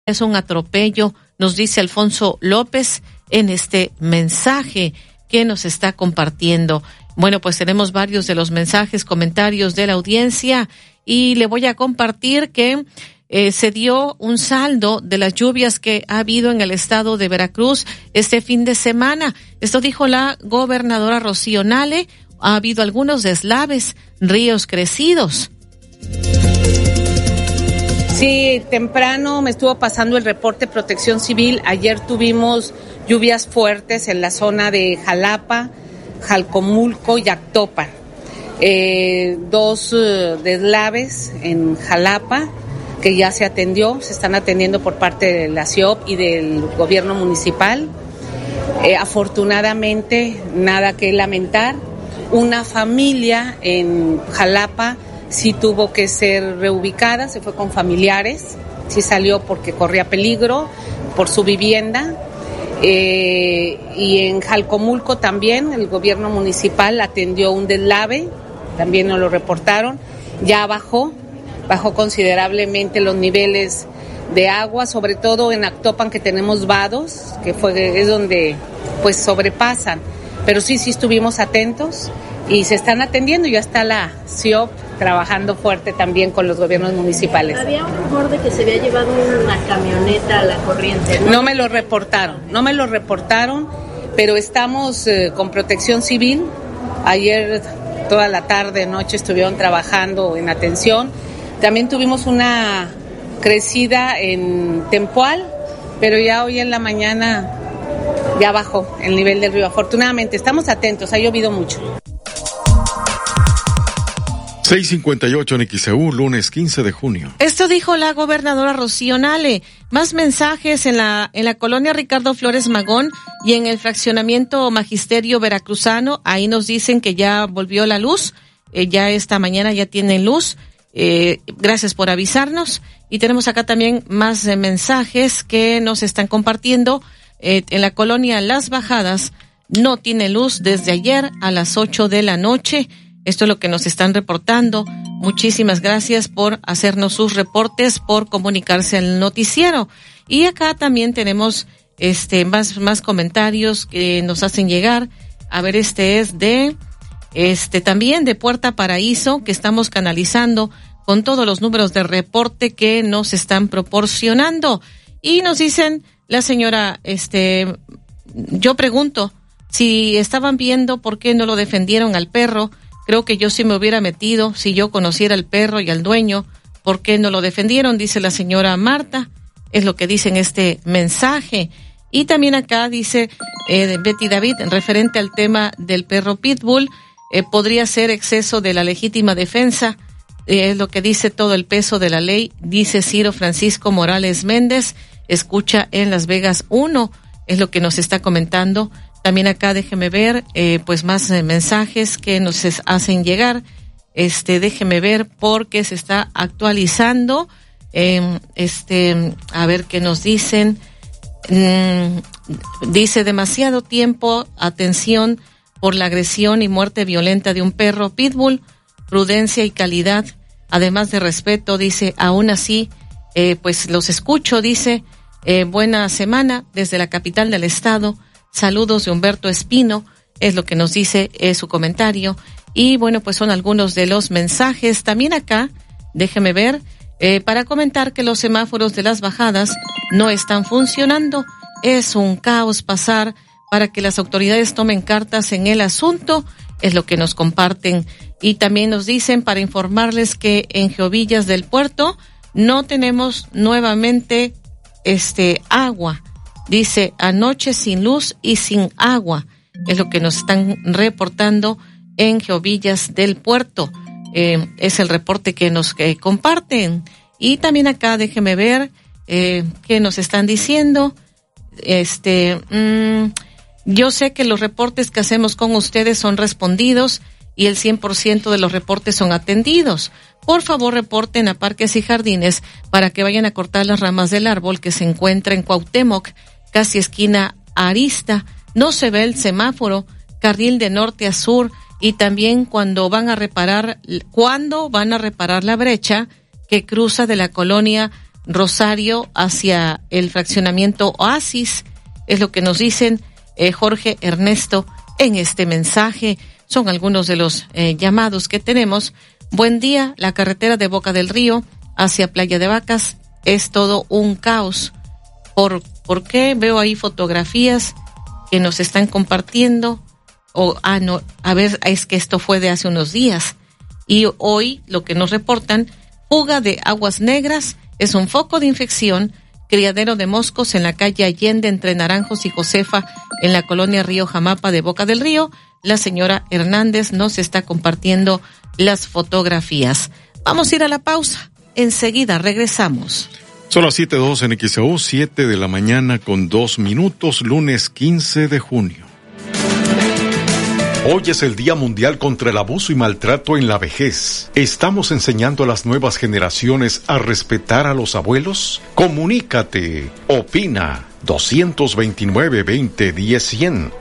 Es un atropello, nos dice Alfonso López en este mensaje que nos está compartiendo. Bueno, pues tenemos varios de los mensajes, comentarios de la audiencia y le voy a compartir que se dio un saldo de las lluvias que ha habido en el estado de Veracruz este fin de semana. Esto dijo la gobernadora Rocío Nale. Ha habido algunos deslaves, ríos crecidos. Sí, temprano me estuvo pasando el reporte Protección Civil. Ayer tuvimos lluvias fuertes en la zona de Jalapa, Jalcomulco y Actopan. 2 deslaves en Jalapa que ya se están atendiendo por parte de la CIOP y del gobierno municipal. Afortunadamente, nada que lamentar. Una familia en Jalapa sí tuvo que ser reubicada, se fue con familiares, sí salió porque corría peligro por su vivienda. Y en Jalcomulco también el gobierno municipal atendió un deslave, también nos lo reportaron, ya bajó considerablemente los niveles de agua, sobre todo en Actopan que tenemos vados, es donde pues sobrepasan, pero sí estuvimos atentos y se están atendiendo, ya está la CIOP trabajando fuerte también con los gobiernos municipales. Había un rumor de que se había llevado una camioneta a la corriente, ¿no? No me lo reportaron, pero estamos con Protección Civil. Ayer toda la tarde, noche estuvieron trabajando en atención. También tuvimos una crecida en Tempoal, pero ya hoy en la mañana ya bajó el nivel del río. Afortunadamente, estamos atentos, ha llovido mucho. 6:58 en XEU, lunes 15 de junio. Esto dijo la gobernadora Rocío Nale. Más mensajes en la colonia Ricardo Flores Magón y en el fraccionamiento Magisterio Veracruzano. Ahí nos dicen que ya volvió la luz. Ya esta mañana ya tienen luz. Gracias por avisarnos. Y tenemos acá también más mensajes que nos están compartiendo. En la colonia Las Bajadas no tiene luz desde ayer a las 8 de la noche. Esto es lo que nos están reportando. Muchísimas gracias por hacernos sus reportes, por comunicarse al noticiero. Y acá también tenemos más comentarios que nos hacen llegar. A ver, este es también de Puerta Paraíso, que estamos canalizando con todos los números de reporte que nos están proporcionando. Y nos dicen, la señora, yo pregunto, si estaban viendo por qué no lo defendieron al perro. Creo que yo sí me hubiera metido si yo conociera al perro y al dueño. ¿Por qué no lo defendieron? Dice la señora Marta. Es lo que dice en este mensaje. Y también acá dice Betty David, referente al tema del perro Pitbull, podría ser exceso de la legítima defensa. Es lo que dice todo el peso de la ley. Dice Ciro Francisco Morales Méndez. Escucha en Las Vegas 1. Es lo que nos está comentando. También acá déjeme ver, pues más mensajes que nos hacen llegar. Déjeme ver porque se está actualizando. A ver qué nos dicen. Dice demasiado tiempo, atención por la agresión y muerte violenta de un perro pitbull, prudencia y calidad, además de respeto, dice, aún así, pues los escucho, dice, buena semana desde la capital del estado. Saludos de Humberto Espino, es lo que nos dice su comentario. Y bueno, pues son algunos de los mensajes. También acá, déjeme ver, para comentar que los semáforos de Las Bajadas no están funcionando. Es un caos pasar para que las autoridades tomen cartas en el asunto, es lo que nos comparten. Y también nos dicen para informarles que en Geovillas del Puerto no tenemos nuevamente agua. Dice, anoche sin luz y sin agua. Es lo que nos están reportando en Geovillas del Puerto. Es el reporte que nos comparten. Y también acá, déjeme ver, qué nos están diciendo. Yo sé que los reportes que hacemos con ustedes son respondidos y el 100% de los reportes son atendidos. Por favor, reporten a Parques y Jardines para que vayan a cortar las ramas del árbol que se encuentra en Cuauhtémoc, casi esquina Arista. No se ve el semáforo, carril de norte a sur, y también cuando van a reparar la brecha que cruza de la colonia Rosario hacia el fraccionamiento Oasis, es lo que nos dicen Jorge Ernesto en este mensaje. Son algunos de los llamados que tenemos. Buen día, la carretera de Boca del Río hacia Playa de Vacas es todo un caos. ¿Por qué? Veo ahí fotografías que nos están compartiendo. No, a ver, es que esto fue de hace unos días. Y hoy lo que nos reportan, fuga de aguas negras, es un foco de infección, criadero de moscos en la calle Allende entre Naranjos y Josefa en la colonia Río Jamapa de Boca del Río. La señora Hernández nos está compartiendo las fotografías. Vamos a ir a la pausa. Enseguida regresamos. Son las 7:02 en XEU, 7 de la mañana con 2 minutos, lunes 15 de junio. Hoy es el Día Mundial contra el Abuso y Maltrato en la Vejez. ¿Estamos enseñando a las nuevas generaciones a respetar a los abuelos? Comunícate, opina. 229-2010-100,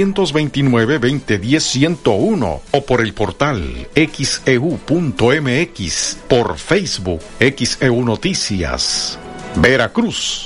229-2010-101 o por el portal xeu.mx, por Facebook, XEU Noticias, Veracruz.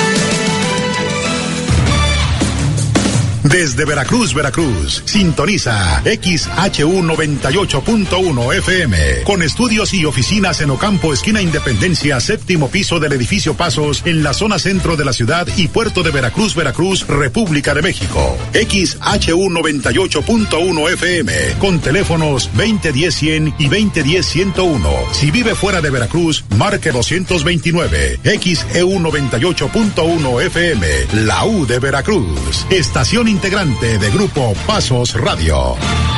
Desde Veracruz, sintoniza XHU 98.1 FM, con estudios y oficinas en Ocampo, esquina Independencia, séptimo piso del edificio Pasos, en la zona centro de la ciudad y puerto de Veracruz, República de México. XHU 98.1 FM, con teléfonos 2010-100 y 2010-101. Si vive fuera de Veracruz, marque 229. XEU 98.1 FM, la U de Veracruz. Estación integrante de Grupo Pasos Radio.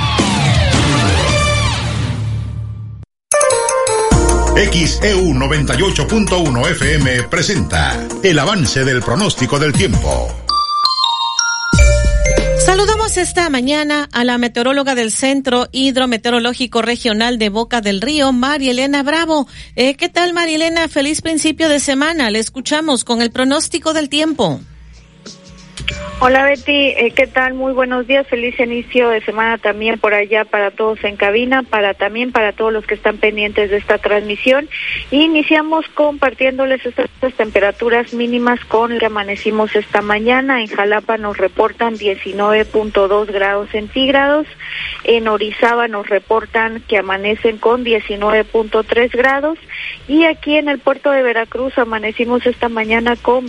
XEU 98.1 FM presenta el avance del pronóstico del tiempo. Saludamos esta mañana a la meteoróloga del Centro Hidrometeorológico Regional de Boca del Río, María Elena Bravo. ¿Qué tal, María Elena? Feliz principio de semana. Le escuchamos con el pronóstico del tiempo. Hola Betty, ¿qué tal? Muy buenos días, feliz inicio de semana también por allá para todos en cabina, para todos los que están pendientes de esta transmisión. Iniciamos compartiéndoles estas temperaturas mínimas con que amanecimos esta mañana. En Jalapa nos reportan 19.2 grados centígrados, en Orizaba nos reportan que amanecen con 19.3 grados y aquí en el puerto de Veracruz amanecimos esta mañana con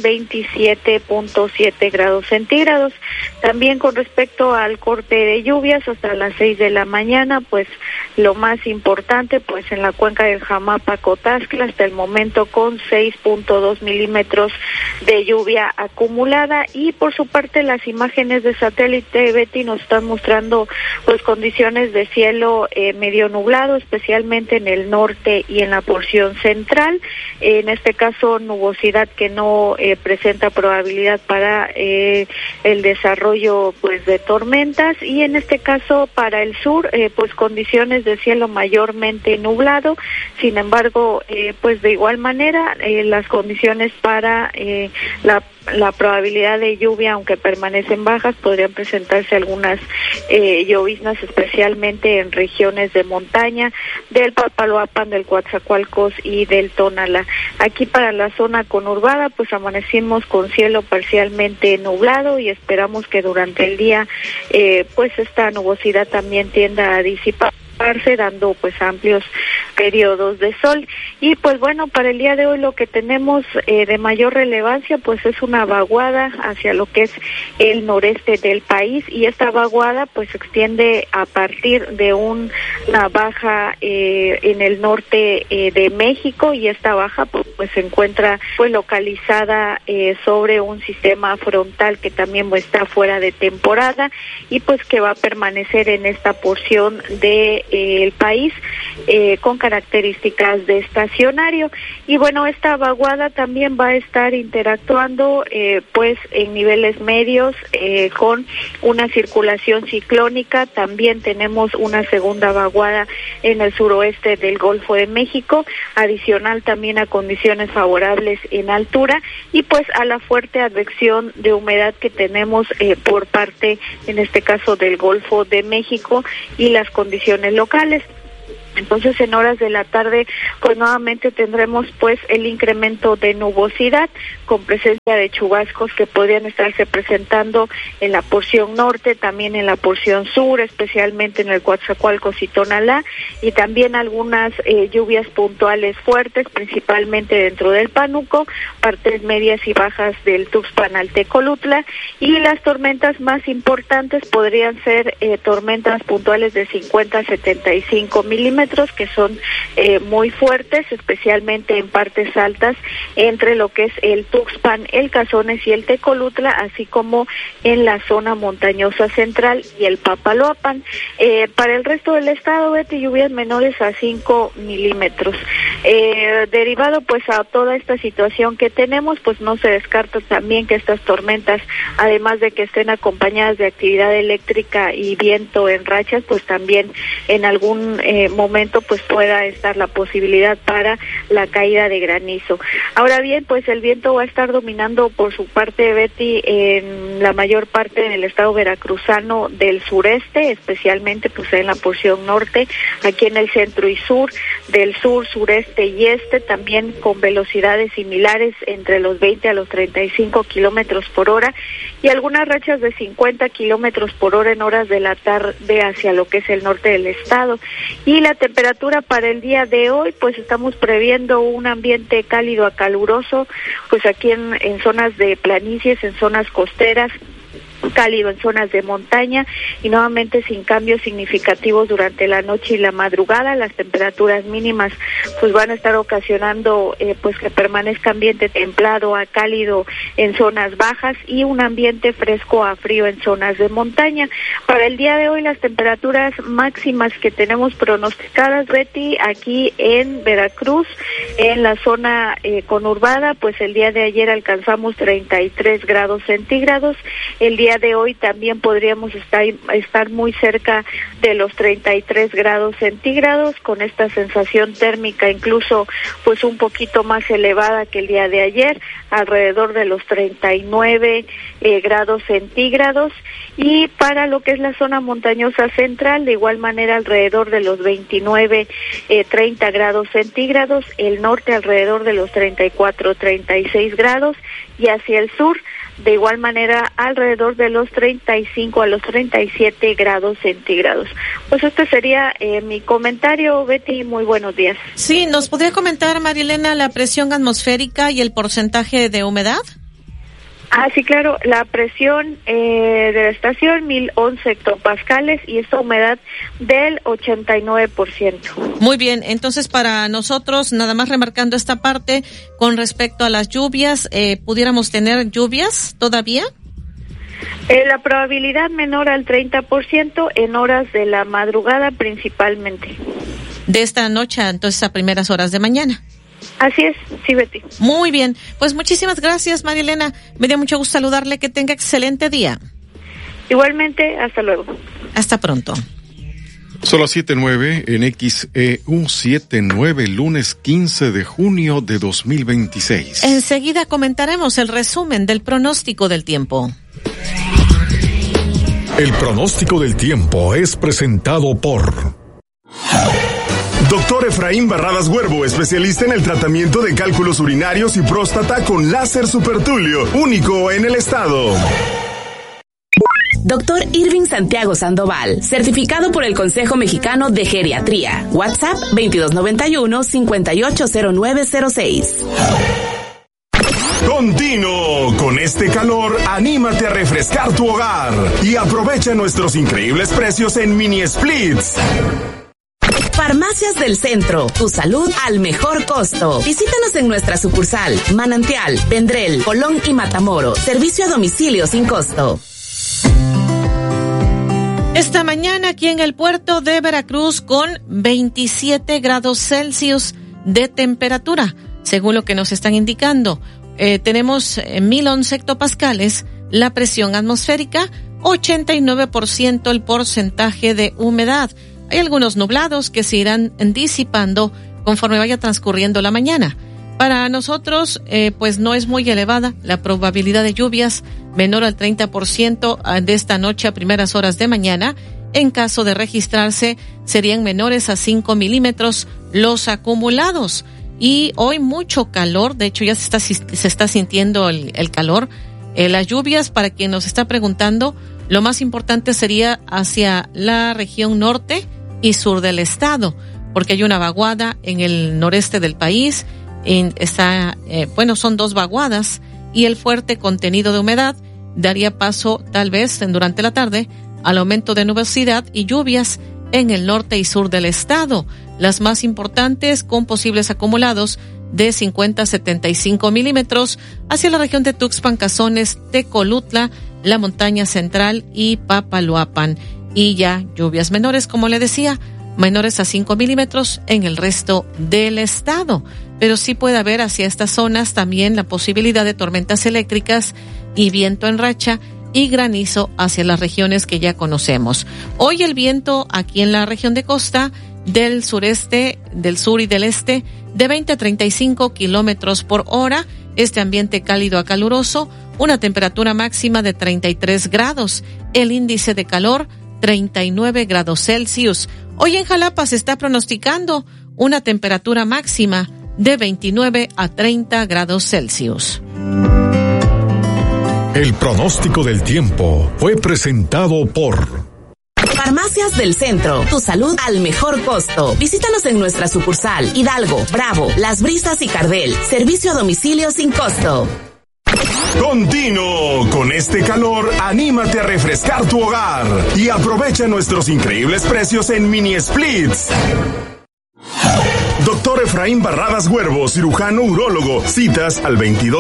27.7 grados centígrados. También con respecto al corte de lluvias hasta las 6 de la mañana, pues lo más importante, pues en la cuenca del Jamapa-Cotascla hasta el momento con 6.2 milímetros de lluvia acumulada, y por su parte las imágenes de satélite, Betty, nos están mostrando pues condiciones de cielo medio nublado, especialmente en el norte y en la porción central. En este caso nubosidad que no presenta probabilidad para el desarrollo pues de tormentas, y en este caso para el sur pues condiciones de cielo mayormente nublado. Sin embargo, pues de igual manera las condiciones para la probabilidad de lluvia, aunque permanecen bajas, podrían presentarse algunas lloviznas, especialmente en regiones de montaña del Papaloapan, del Coatzacoalcos y del Tonalá. Aquí para la zona conurbada, pues amanecimos con cielo parcialmente nublado y esperamos que durante el día pues esta nubosidad también tienda a disiparse, dando pues amplios periodos de sol. Y pues bueno, para el día de hoy lo que tenemos de mayor relevancia pues es una vaguada hacia lo que es el noreste del país, y esta vaguada pues se extiende a partir de una baja en el norte de México, y esta baja pues se encuentra pues localizada sobre un sistema frontal que también está fuera de temporada y pues que va a permanecer en esta porción de el país con características de estacionario. Y bueno, esta vaguada también va a estar interactuando pues en niveles medios con una circulación ciclónica. También tenemos una segunda vaguada en el suroeste del Golfo de México, adicional también a condiciones favorables en altura y pues a la fuerte advección de humedad que tenemos por parte, en este caso, del Golfo de México y las condiciones locales. Entonces en horas de la tarde pues nuevamente tendremos pues el incremento de nubosidad con presencia de chubascos que podrían estarse presentando en la porción norte, también en la porción sur, especialmente en el Coatzacoalcos y Tonalá, y también algunas lluvias puntuales fuertes, principalmente dentro del Pánuco, partes medias y bajas del Tuxpan-Altecolutla, y las tormentas más importantes podrían ser tormentas puntuales de 50 a 75 milímetros, que son muy fuertes, especialmente en partes altas entre lo que es el Tuxpan, el Cazones y el Tecolutla, así como en la zona montañosa central y el Papaloapan. Para el resto del estado, Betty, lluvias menores a 5 milímetros. Derivado pues a toda esta situación que tenemos, pues no se descarta también que estas tormentas, además de que estén acompañadas de actividad eléctrica y viento en rachas, pues también en algún momento pues pueda estar la posibilidad para la caída de granizo. Ahora bien, pues el viento va a estar dominando por su parte, Betty, en la mayor parte del estado veracruzano del sureste, especialmente pues en la porción norte, aquí en el centro y sur, del sur, sureste y este, también con velocidades similares entre los 20 a los 35 kilómetros por hora y algunas rachas de 50 kilómetros por hora en horas de la tarde hacia lo que es el norte del estado. Y la temperatura para el día de hoy, pues estamos previendo un ambiente cálido a caluroso, pues aquí en zonas de planicies, en zonas costeras, cálido en zonas de montaña y nuevamente sin cambios significativos durante la noche y la madrugada. Las temperaturas mínimas pues van a estar ocasionando pues que permanezca ambiente templado a cálido en zonas bajas y un ambiente fresco a frío en zonas de montaña. Para el día de hoy las temperaturas máximas que tenemos pronosticadas, Betty, aquí en Veracruz, en la zona conurbada, pues el día de ayer alcanzamos 33 grados centígrados, el día de hoy también podríamos estar muy cerca de los 33 grados centígrados, con esta sensación térmica incluso pues un poquito más elevada que el día de ayer, alrededor de los 39 grados centígrados, y para lo que es la zona montañosa central, de igual manera alrededor de los 29, 30 grados centígrados, el norte alrededor de los 34, 36 grados, y hacia el sur de igual manera alrededor de los 35 a los 37 grados centígrados. Pues este sería mi comentario, Betty, muy buenos días. Sí, ¿nos podría comentar, Marilena, la presión atmosférica y el porcentaje de humedad? Sí, claro, la presión de la estación 1011 hectopascales y esta humedad del 89%. Muy bien, entonces para nosotros, nada más remarcando esta parte, con respecto a las lluvias, ¿pudiéramos tener lluvias todavía? La probabilidad menor al 30% en horas de la madrugada principalmente. De esta noche, entonces a primeras horas de mañana. Así es, sí, Betty. Muy bien, pues muchísimas gracias, Marilena. Me dio mucho gusto saludarle, que tenga excelente día. Igualmente, hasta luego. Hasta pronto. Son las 7:09 en XEU 79, lunes 15 de junio de 2026. Enseguida comentaremos el resumen del pronóstico del tiempo. El pronóstico del tiempo es presentado por Doctor Efraín Barradas Huervo, especialista en el tratamiento de cálculos urinarios y próstata con láser supertulio, único en el estado. Doctor Irving Santiago Sandoval, certificado por el Consejo Mexicano de Geriatría. WhatsApp 2291-580906. Continuo, con este calor, anímate a refrescar tu hogar y aprovecha nuestros increíbles precios en mini splits. Farmacias del Centro, tu salud al mejor costo. Visítanos en nuestra sucursal, Manantial, Vendrell, Colón y Matamoros. Servicio a domicilio sin costo. Esta mañana aquí en el puerto de Veracruz con 27 grados Celsius de temperatura, según lo que nos están indicando. Tenemos 1011 hectopascales, la presión atmosférica, 89% el porcentaje de humedad. Hay algunos nublados que se irán disipando conforme vaya transcurriendo la mañana. Para nosotros, pues no es muy elevada la probabilidad de lluvias, menor al 30% de esta noche a primeras horas de mañana, En caso de registrarse, serían menores a 5 milímetros los acumulados. Y hoy mucho calor, de hecho ya se está sintiendo el calor. Las lluvias, para quien nos está preguntando, lo más importante sería hacia la región norte y sur del estado, porque hay una vaguada en el noreste del país. Son 2 vaguadas, y el fuerte contenido de humedad daría paso tal vez durante la tarde al aumento de nubosidad y lluvias en el norte y sur del estado, las más importantes con posibles acumulados de 50 a 75 milímetros hacia la región de Tuxpan, Cazones, Tecolutla, la montaña central y Papaloapan. Y ya lluvias menores, como le decía, menores a 5 milímetros en el resto del estado. Pero sí puede haber hacia estas zonas también la posibilidad de tormentas eléctricas y viento en racha y granizo hacia las regiones que ya conocemos. Hoy el viento aquí en la región de costa, del sureste, del sur y del este, de 20 a 35 kilómetros por hora. Este ambiente cálido a caluroso, una temperatura máxima de 33 grados. El índice de calor, 39 grados Celsius. Hoy en Jalapa se está pronosticando una temperatura máxima de 29 a 30 grados Celsius. El pronóstico del tiempo fue presentado por Farmacias del Centro, tu salud al mejor costo. Visítanos en nuestra sucursal Hidalgo, Bravo, Las Brisas y Cardel. Servicio a domicilio sin costo. Continuo. Con este calor, anímate a refrescar tu hogar y aprovecha nuestros increíbles precios en mini splits. Doctor Efraín Barradas Huervo, cirujano urólogo. Citas al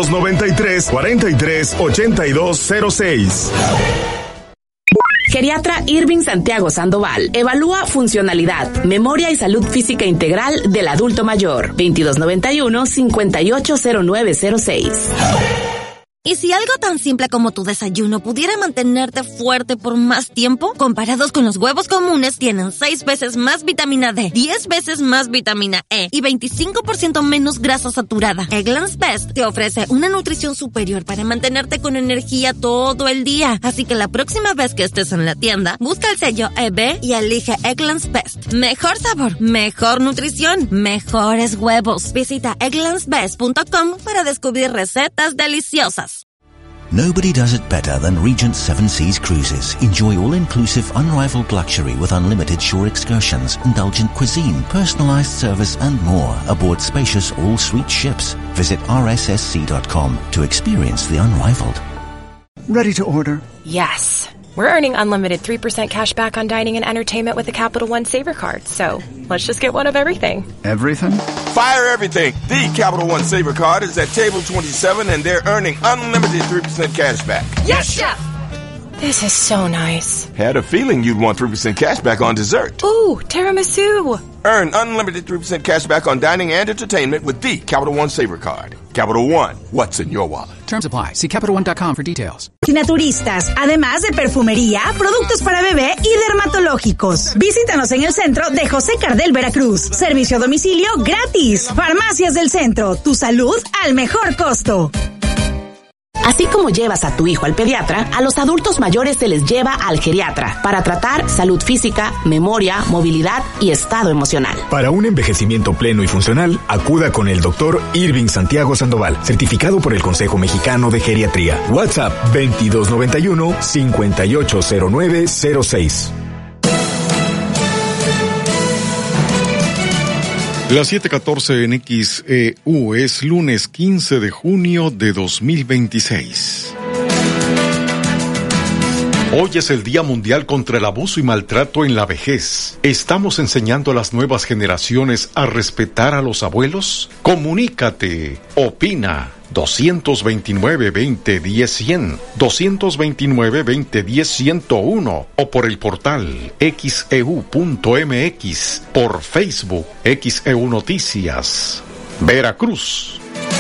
2293-438206. Geriatra Irving Santiago Sandoval evalúa funcionalidad, memoria y salud física integral del adulto mayor. 2291-580906. ¿Y si algo tan simple como tu desayuno pudiera mantenerte fuerte por más tiempo? Comparados con los huevos comunes, tienen 6 veces más vitamina D, 10 veces más vitamina E y 25% menos grasa saturada. Eggland's Best te ofrece una nutrición superior para mantenerte con energía todo el día. Así que la próxima vez que estés en la tienda, busca el sello EB y elige Eggland's Best. Mejor sabor, mejor nutrición, mejores huevos. Visita egglandsbest.com para descubrir recetas deliciosas. Nobody does it better than Regent Seven Seas Cruises. Enjoy all-inclusive, unrivaled luxury with unlimited shore excursions, indulgent cuisine, personalized service and more aboard spacious all-suite ships. Visit rssc.com to experience the unrivaled. Ready to order? Yes. We're earning unlimited 3% cash back on dining and entertainment with the Capital One Saver Card. So let's just get one of everything. Everything? Fire everything. The Capital One Saver Card is at table 27 and they're earning unlimited 3% cash back. Yes, Chef! This is so nice. Had a feeling you'd want 3% cash back on dessert. Ooh, tiramisu. Earn unlimited 3% cash back on dining and entertainment with the Capital One Saver Card. Capital One, what's in your wallet? Terms apply. See CapitalOne.com for details. Naturistas, además de perfumería, productos para bebé y dermatológicos. Visítanos en el centro de José Cardel, Veracruz. Servicio a domicilio gratis. Farmacias del Centro, tu salud al mejor costo. Así como llevas a tu hijo al pediatra, a los adultos mayores se les lleva al geriatra para tratar salud física, memoria, movilidad y estado emocional. Para un envejecimiento pleno y funcional, acuda con el Dr. Irving Santiago Sandoval, certificado por el Consejo Mexicano de Geriatría. WhatsApp 2291-580906. Las 7:14 en XEU es lunes 15 de junio de 2026. Hoy es el Día Mundial contra el Abuso y Maltrato en la Vejez. ¿Estamos enseñando a las nuevas generaciones a respetar a los abuelos? Comunícate, opina. 229-2010-100, 229-2010-101 o por el portal xeu.mx, por Facebook, XEU Noticias, Veracruz.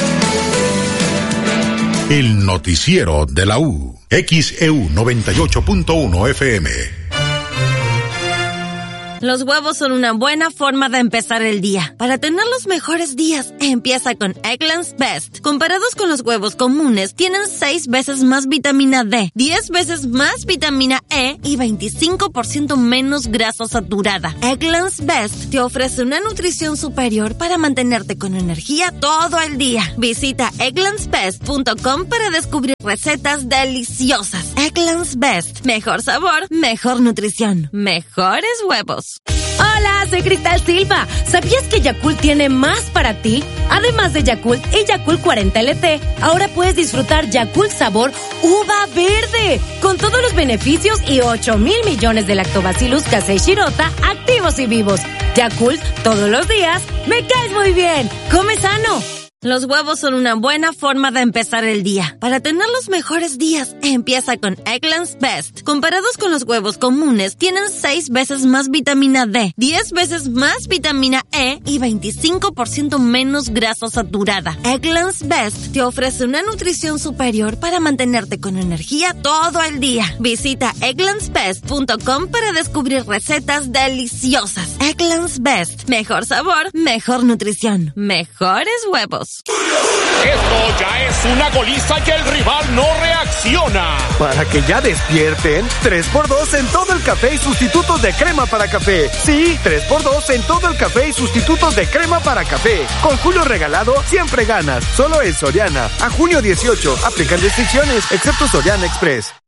El noticiero de la U, XEU 98.1 FM. Los huevos son una buena forma de empezar el día. Para tener los mejores días, empieza con Eggland's Best. Comparados con los huevos comunes, tienen 6 veces más vitamina D, 10 veces más vitamina E y 25% menos grasa saturada. Eggland's Best te ofrece una nutrición superior para mantenerte con energía todo el día. Visita egglandsbest.com para descubrir recetas deliciosas. Eggland's Best. Mejor sabor, mejor nutrición, mejores huevos. Hola, soy Cristal Silva. ¿Sabías que Yakult tiene más para ti? Además de Yakult y Yakult 40 LT, ahora puedes disfrutar Yakult sabor uva verde, con todos los beneficios y 8,000 millones de lactobacillus casei shirota activos y vivos. Yakult, todos los días, me caes muy bien. Come sano. Los huevos son una buena forma de empezar el día. Para tener los mejores días, empieza con Eggland's Best. Comparados con los huevos comunes, tienen 6 veces más vitamina D, 10 veces más vitamina E y 25% menos grasa saturada. Eggland's Best te ofrece una nutrición superior para mantenerte con energía todo el día. Visita egglandsbest.com para descubrir recetas deliciosas. Eggland's Best. Mejor sabor, mejor nutrición, mejores huevos. Esto ya es una goliza y el rival no reacciona. Para que ya despierten, 3x2 en todo el café y sustitutos de crema para café. Sí, 3x2 en todo el café y sustitutos de crema para café. Con Julio regalado, siempre ganas. Solo en Soriana. A junio 18, aplican restricciones, excepto Soriana Express.